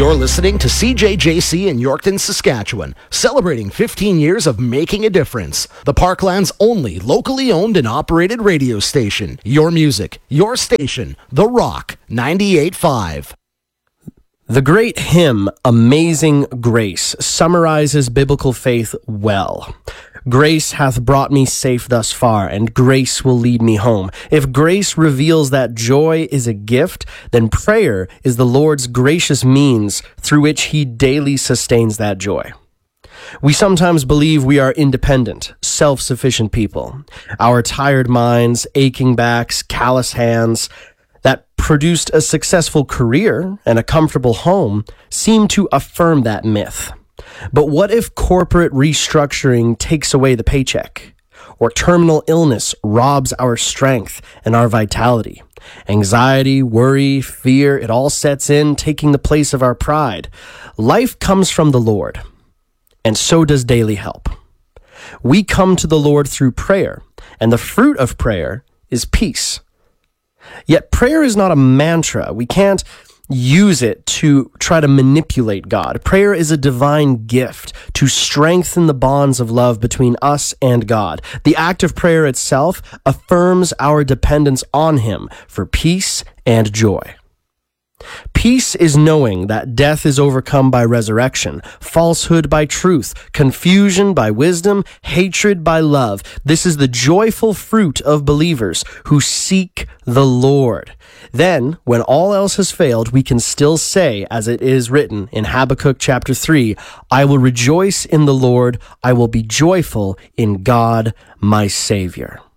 You're listening to CJJC in Yorkton, Saskatchewan, celebrating 15 years of making a difference. The Parkland's only locally owned and operated radio station. Your music, your station, The Rock 98.5. The great hymn, Amazing Grace, summarizes biblical faith well. Grace hath brought me safe thus far, and grace will lead me home. If grace reveals that joy is a gift, then prayer is the Lord's gracious means through which he daily sustains that joy. We sometimes believe we are independent, self-sufficient people. Our tired minds, aching backs, callous hands that produced a successful career and a comfortable home seem to affirm that myth. But what if corporate restructuring takes away the paycheck? Or terminal illness robs our strength and our vitality? Anxiety, worry, fear, it all sets in, taking the place of our pride. Life comes from the Lord, and so does daily help. We come to the Lord through prayer, and the fruit of prayer is peace. Yet prayer is not a mantra. We can't use it to try to manipulate God. Prayer is a divine gift to strengthen the bonds of love between us and God. The act of prayer itself affirms our dependence on Him for peace and joy. Peace is knowing that death is overcome by resurrection, falsehood by truth, confusion by wisdom, hatred by love. This is the joyful fruit of believers who seek the Lord. Then, when all else has failed, we can still say, as it is written in Habakkuk chapter 3, I will rejoice in the Lord, I will be joyful in God my Savior.